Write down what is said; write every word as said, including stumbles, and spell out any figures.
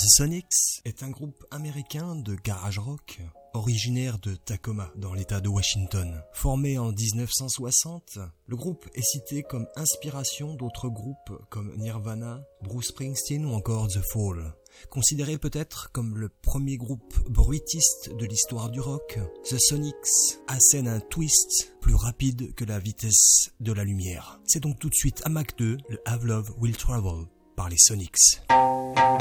The Sonics est un groupe américain de garage rock originaire de Tacoma dans l'état de Washington. Formé en dix-neuf cent soixante, le groupe est cité comme inspiration d'autres groupes comme Nirvana, Bruce Springsteen ou encore The Fall. Considéré peut-être comme le premier groupe bruitiste de l'histoire du rock, The Sonics assène un twist plus rapide que la vitesse de la lumière. C'est donc tout de suite à Mac deux, le Have Love Will Travel par les Sonics.